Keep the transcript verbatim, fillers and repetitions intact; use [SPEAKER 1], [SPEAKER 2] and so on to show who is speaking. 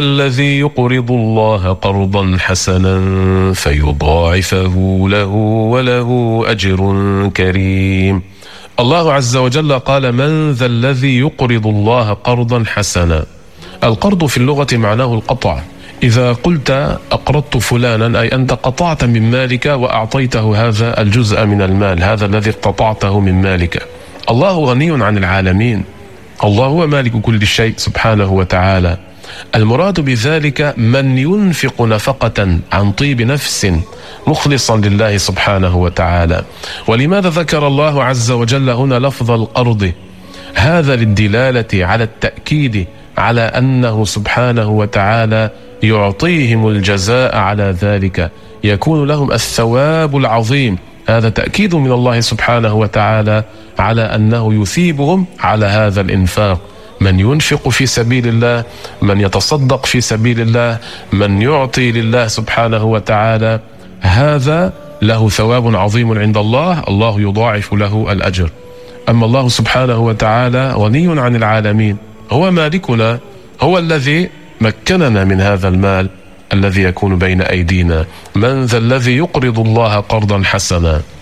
[SPEAKER 1] الذي يقرض الله قرضا حسنا فيضاعفه له وله أجر كريم. الله عز وجل قال: من ذا الذي يقرض الله قرضا حسنا. القرض في اللغة معناه القطع. إذا قلت أقرضت فلانا، أي أنت قطعت من مالك وأعطيته هذا الجزء من المال، هذا الذي اقتطعته من مالك. الله غني عن العالمين، الله هو مالك كل شيء سبحانه وتعالى. المراد بذلك من ينفق نفقة عن طيب نفس مخلصا لله سبحانه وتعالى. ولماذا ذكر الله عز وجل هنا لفظ القرض؟ هذا للدلالة على التأكيد على أنه سبحانه وتعالى يعطيهم الجزاء على ذلك، يكون لهم الثواب العظيم. هذا تأكيد من الله سبحانه وتعالى على أنه يثيبهم على هذا الإنفاق. من ينفق في سبيل الله، من يتصدق في سبيل الله، من يعطي لله سبحانه وتعالى، هذا له ثواب عظيم عند الله، الله يضاعف له الأجر. أما الله سبحانه وتعالى غني عن العالمين، هو مالكنا، هو الذي مكننا من هذا المال الذي يكون بين أيدينا. من ذا الذي يقرض الله قرضا حسنا